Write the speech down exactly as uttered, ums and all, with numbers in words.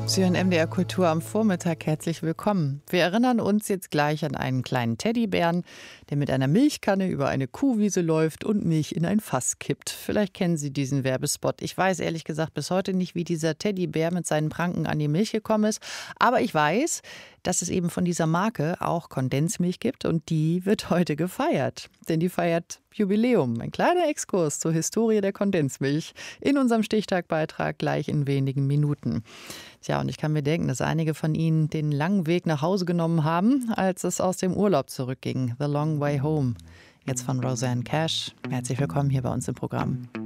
Sie hören M D R Kultur am Vormittag. Herzlich willkommen. Wir erinnern uns jetzt gleich an einen kleinen Teddybären, der mit einer Milchkanne über eine Kuhwiese läuft und Milch in ein Fass kippt. Vielleicht kennen Sie diesen Werbespot. Ich weiß ehrlich gesagt bis heute nicht, wie dieser Teddybär mit seinen Pranken an die Milch gekommen ist. Aber ich weiß, dass es eben von dieser Marke auch Kondensmilch gibt und die wird heute gefeiert. Denn die feiert Jubiläum. Ein kleiner Exkurs zur Historie der Kondensmilch in unserem Stichtag-Beitrag gleich in wenigen Minuten. Tja, und ich kann mir denken, dass einige von Ihnen den langen Weg nach Hause genommen haben, als es aus dem Urlaub zurückging. The Long Way Home. Jetzt von Rosanne Cash. Herzlich willkommen hier bei uns im Programm.